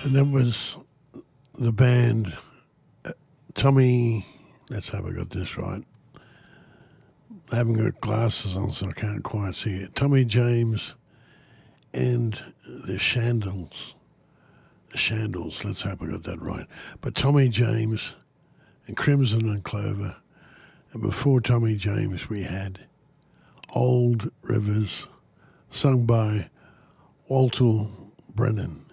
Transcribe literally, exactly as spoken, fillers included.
And that was the band uh, Tommy. Let's hope I got this right. I haven't got glasses on, so I can't quite see it. Tommy James and the Shandles. The Shandles. Let's hope I got that right. But Tommy James and Crimson and Clover. And before Tommy James, we had Old Rivers, sung by Walter Brennan.